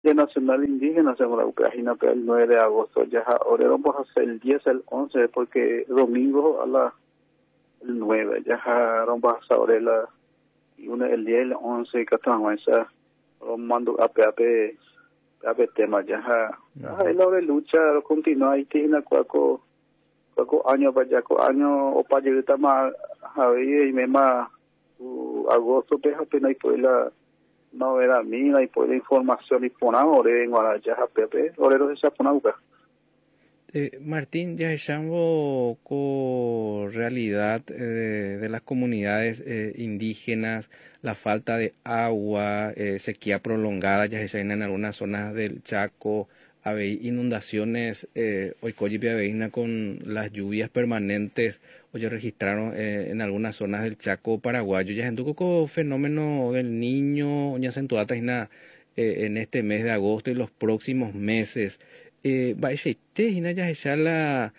de Nacional Indígena, según la página el 9 de agosto, ya ahora vamos a hacer el 10, el 11, porque domingo el 9, ya vamos a hacer ahora y una, el 10, el 11, que estamos mando a PAP tema, ya es la hora de lucha, continúa y tiene cuaco año para allá, año o para llegar más a ver y me más agosto, pues apenas y pues la no era mina y por la información y poner ore en Guaraya Pepe orero de esa ponauca. Martín, ya estamos con realidad de las comunidades indígenas, la falta de agua, sequía prolongada, ya se en algunas zonas del Chaco, hay inundaciones, hoy Coyipiaveina con las lluvias permanentes, hoy registraron en algunas zonas del Chaco paraguayo, ya se con fenómeno del niño, ya acentuada en este mes de agosto y los próximos meses. Baixete, hina ya la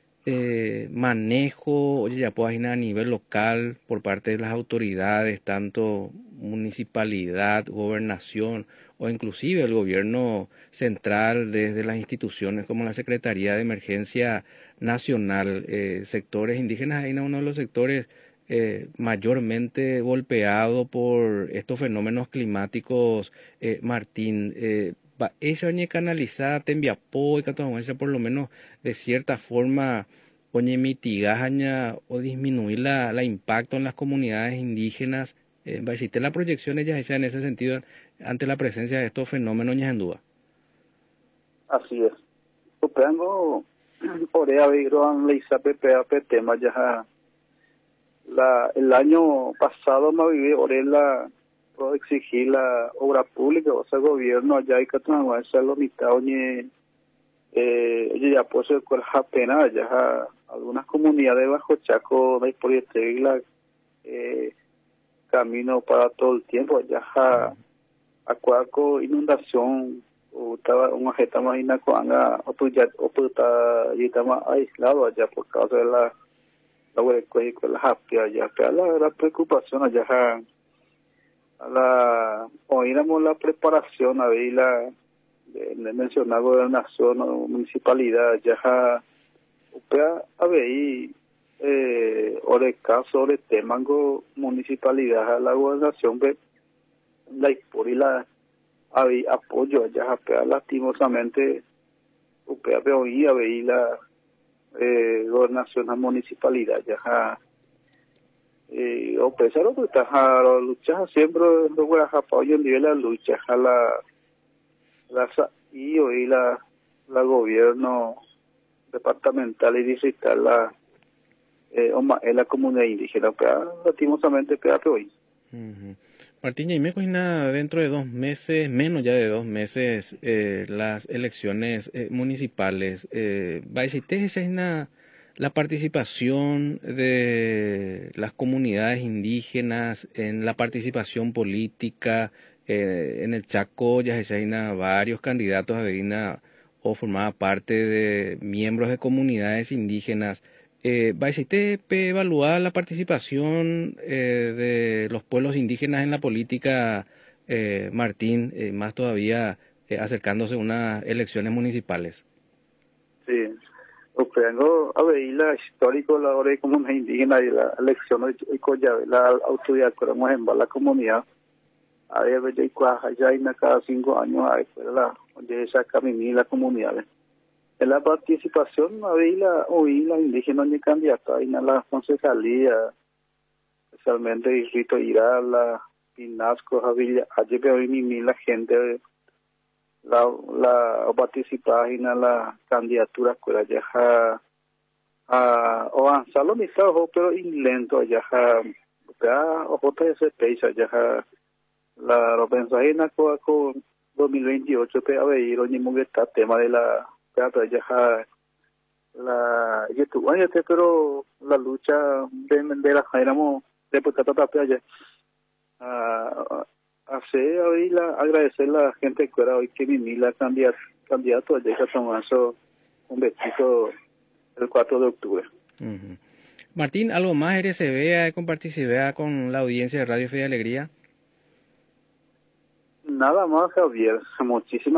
manejo, oye, ya pues a nivel local por parte de las autoridades, tanto municipalidad, gobernación o inclusive el gobierno central desde las instituciones como la Secretaría de Emergencia Nacional, sectores indígenas, hay uno de los sectores mayormente golpeado por estos fenómenos climáticos, Martín. Esa oñe canalizada te envía y por lo menos de cierta forma oñe mitigar o disminuir la impacto en las comunidades indígenas. Existe la proyección ellas en ese sentido ante la presencia de estos fenómenos en duda. Así es. Supongo por haber leído PPAP tema ya el año pasado me viví orela por exigir la obra pública, o sea, el gobierno allá hay que tomar la mitad ya pues el cual apenas ya algunas comunidades bajo Chaco de por la camino para todo el tiempo ya a cuaco inundación o estaba un agente más inacoanga o pues ya está más aislado allá por causa de la con la hapia allá la preocupación allá a la oíamos la preparación a ver la de mencionar gobernación o municipalidad ya a ver ore caso ore temango municipalidad a la gobernación ve la por y la había apoyo allá lastimosamente upea oía ver la gobernación a municipalidad ya o pesar de que está lucha siempre lo voy a apoyo en nivel de lucha a y hoy la gobierno departamental y distrital la comunidad indígena lastimosamente hoy. Martín, y me cocina dentro de 2 meses, menos ya de 2 meses, las elecciones municipales. ¿Va a existir la participación de las comunidades indígenas en la participación política? En el Chaco ya se hay varios candidatos a Vedina o formaba parte de miembros de comunidades indígenas. ¿Va a existir evaluar la participación de los pueblos indígenas en la política, Martín, más todavía acercándose a unas elecciones municipales? Sí, vengo a ver la histórico la hora de comunidad indígena y la elección y la autoridad que en la comunidad a ver ya hay cada 5 años hay donde saca la comunidad en la participación oí la indígena ni candidata en la concejalía especialmente Rito Irá la Pinasco allí que hoy ni la gente la participar en la candidatura que ya o avanzar lo mismo pero lento ya ojo te se pesa ya la pensaje con 2028 que a ver ni muy está tema de la ya la pero la lucha de la éramos deputado allá hacer hoy agradecer a la gente que era hoy que vini la candidato allá que tomó un besito el 4 de octubre. Uh-huh. Martín, ¿algo más RCB compartir con la audiencia de Radio Fe y Alegría? Nada más, Javier. Muchísimas